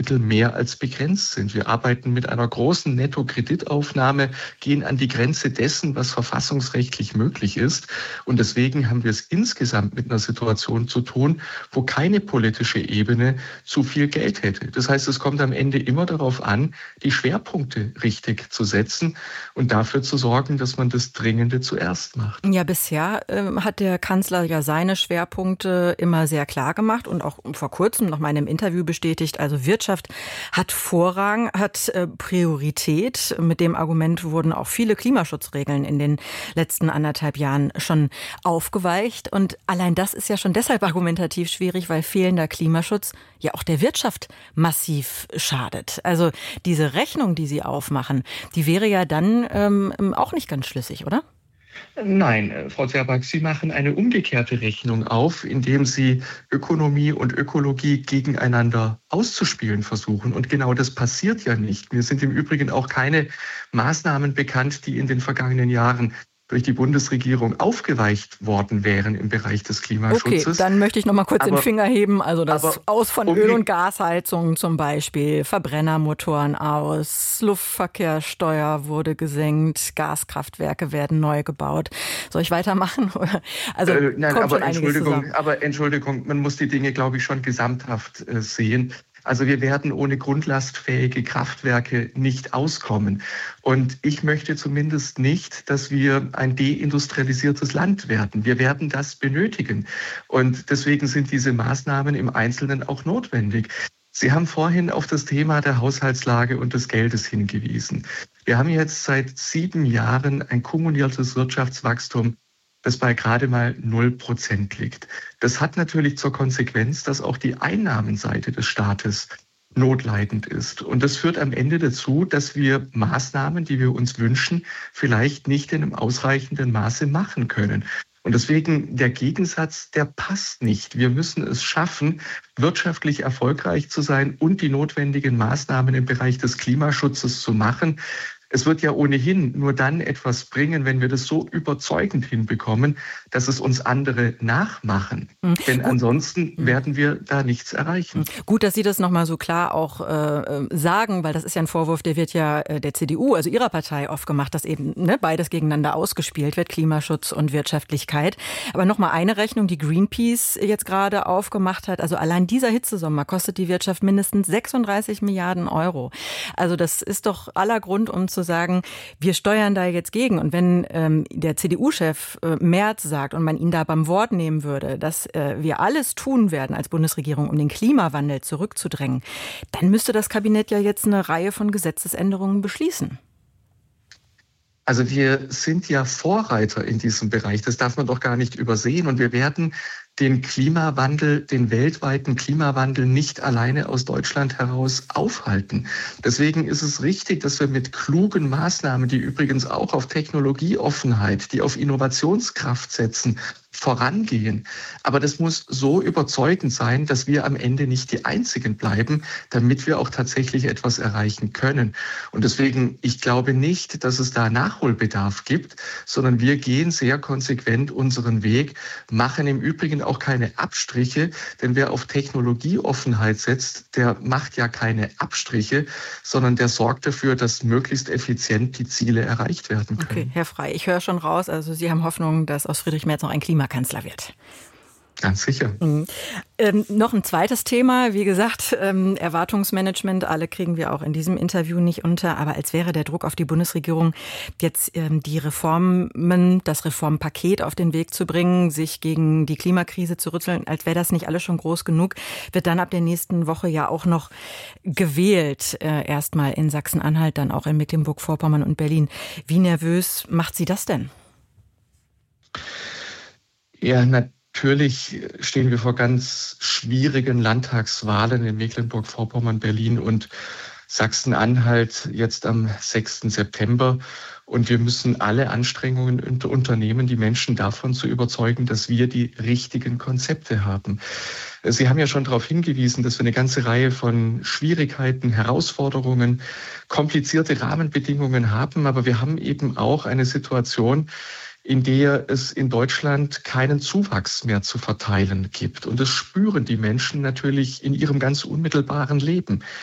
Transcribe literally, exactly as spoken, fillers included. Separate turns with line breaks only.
Mittel mehr als begrenzt sind. Wir arbeiten mit einer großen Netto-Kreditaufnahme, gehen an die Grenze dessen, was verfassungsrechtlich möglich ist. Und deswegen haben wir es insgesamt mit einer Situation zu tun, wo keine politische Ebene zu viel Geld hätte. Das heißt, es kommt am Ende immer darauf an, die Schwerpunkte richtig zu setzen und dafür zu sorgen, dass man das Dringende zuerst macht.
Ja, bisher äh, hat der Kanzler ja seine Schwerpunkte immer sehr klar gemacht und auch vor kurzem noch mal in einem Interview bestätigt. Also Wirtschaft hat Vorrang, hat äh, Priorität. Mit dem Argument wurden auch viele Klimaschutzregeln in den letzten anderthalb Jahren schon aufgeweicht. Und allein das ist ja schon deshalb argumentativ schwierig, weil fehlender Klimaschutz ja auch der Wirtschaft massiv schadet. Also diese Rechnung, die Sie aufmachen, die wäre ja dann ähm, auch nicht ganz schlüssig, oder?
Nein, Frau Zerback, Sie machen eine umgekehrte Rechnung auf, indem Sie Ökonomie und Ökologie gegeneinander auszuspielen versuchen. Und genau das passiert ja nicht. Mir sind im Übrigen auch keine Maßnahmen bekannt, die in den vergangenen Jahren durch die Bundesregierung aufgeweicht worden wären im Bereich des Klimaschutzes.
Okay, dann möchte ich noch mal kurz
aber,
den Finger heben. Also das Aus von
um
Öl- und Gasheizungen zum Beispiel, Verbrennermotoren aus, Luftverkehrssteuer wurde gesenkt, Gaskraftwerke werden neu gebaut. Soll ich weitermachen? Also
äh, nein,
kommt
aber
schon einiges
Entschuldigung,
zusammen.
aber Entschuldigung, man muss die Dinge, glaube ich, schon gesamthaft äh, sehen. Also wir werden ohne grundlastfähige Kraftwerke nicht auskommen. Und ich möchte zumindest nicht, dass wir ein deindustrialisiertes Land werden. Wir werden das benötigen. Und deswegen sind diese Maßnahmen im Einzelnen auch notwendig. Sie haben vorhin auf das Thema der Haushaltslage und des Geldes hingewiesen. Wir haben jetzt seit sieben Jahren ein kumuliertes Wirtschaftswachstum, das bei gerade mal null Prozent liegt. Das hat natürlich zur Konsequenz, dass auch die Einnahmenseite des Staates notleidend ist. Und das führt am Ende dazu, dass wir Maßnahmen, die wir uns wünschen, vielleicht nicht in einem ausreichenden Maße machen können. Und deswegen der Gegensatz, der passt nicht. Wir müssen es schaffen, wirtschaftlich erfolgreich zu sein und die notwendigen Maßnahmen im Bereich des Klimaschutzes zu machen. Es wird ja ohnehin nur dann etwas bringen, wenn wir das so überzeugend hinbekommen, dass es uns andere nachmachen. Mhm. Denn Gut. ansonsten mhm. werden wir da nichts erreichen.
Gut, dass Sie das nochmal so klar auch äh, sagen, weil das ist ja ein Vorwurf, der wird ja äh, der C D U, also Ihrer Partei, oft gemacht, dass eben ne, beides gegeneinander ausgespielt wird, Klimaschutz und Wirtschaftlichkeit. Aber nochmal eine Rechnung, die Greenpeace jetzt gerade aufgemacht hat. Also allein dieser Hitzesommer kostet die Wirtschaft mindestens sechsunddreißig Milliarden Euro. Also das ist doch aller Grund, um zu sagen, wir steuern da jetzt gegen. Und wenn ähm, der C D U-Chef äh, Merz sagt und man ihn da beim Wort nehmen würde, dass äh, wir alles tun werden als Bundesregierung, um den Klimawandel zurückzudrängen, dann müsste das Kabinett ja jetzt eine Reihe von Gesetzesänderungen beschließen.
Also wir sind ja Vorreiter in diesem Bereich. Das darf man doch gar nicht übersehen. Und wir werden den Klimawandel, den weltweiten Klimawandel nicht alleine aus Deutschland heraus aufhalten. Deswegen ist es richtig, dass wir mit klugen Maßnahmen, die übrigens auch auf Technologieoffenheit, die auf Innovationskraft setzen, vorangehen. Aber das muss so überzeugend sein, dass wir am Ende nicht die Einzigen bleiben, damit wir auch tatsächlich etwas erreichen können. Und deswegen, ich glaube nicht, dass es da Nachholbedarf gibt, sondern wir gehen sehr konsequent unseren Weg, machen im Übrigen auch keine Abstriche, denn wer auf Technologieoffenheit setzt, der macht ja keine Abstriche, sondern der sorgt dafür, dass möglichst effizient die Ziele erreicht werden können.
Okay, Herr Frey, ich höre schon raus, also Sie haben Hoffnung, dass aus Friedrich Merz noch ein Klimakanzler wird.
Ganz sicher.
Mhm. Ähm, noch ein zweites Thema, wie gesagt, ähm, Erwartungsmanagement, alle kriegen wir auch in diesem Interview nicht unter, aber als wäre der Druck auf die Bundesregierung, jetzt ähm, die Reformen, das Reformpaket auf den Weg zu bringen, sich gegen die Klimakrise zu rütteln, als wäre das nicht alles schon groß genug, wird dann ab der nächsten Woche ja auch noch gewählt, äh, erstmal in Sachsen-Anhalt, dann auch in Mecklenburg-Vorpommern und Berlin. Wie nervös macht Sie das denn?
Ja, natürlich. Natürlich stehen wir vor ganz schwierigen Landtagswahlen in Mecklenburg-Vorpommern, Berlin und Sachsen-Anhalt jetzt am sechsten September. Und wir müssen alle Anstrengungen unternehmen, die Menschen davon zu überzeugen, dass wir die richtigen Konzepte haben. Sie haben ja schon darauf hingewiesen, dass wir eine ganze Reihe von Schwierigkeiten, Herausforderungen, komplizierte Rahmenbedingungen haben. Aber wir haben eben auch eine Situation, in der es in Deutschland keinen Zuwachs mehr zu verteilen gibt. Und das spüren die Menschen natürlich in ihrem ganz unmittelbaren Leben.